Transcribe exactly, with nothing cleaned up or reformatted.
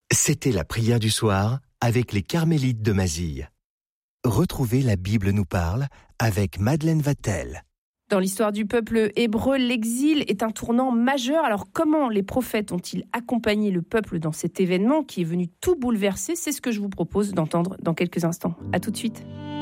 C'était la prière du soir avec les Carmélites de Mazille. Retrouvez La Bible nous parle avec Madeleine Vatel. Dans l'histoire du peuple hébreu, l'exil est un tournant majeur. Alors comment les prophètes ont-ils accompagné le peuple dans cet événement qui est venu tout bouleverser ? C'est ce que je vous propose d'entendre dans quelques instants. À tout de suite.